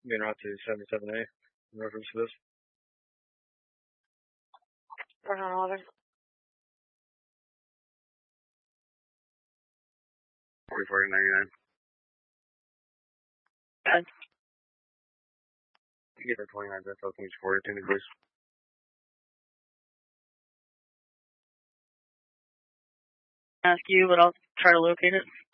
being out to 77A in reference to this. 411. 4499. Okay. You get the 29 that's out to me, 42, please. Ask you, but I'll try to locate it.